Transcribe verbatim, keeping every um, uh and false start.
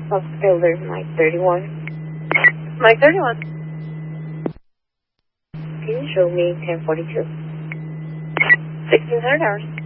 Fox Builder, Mike thirty-one. Mike thirty-one. Can you show me ten forty-two? sixteen hundred hours.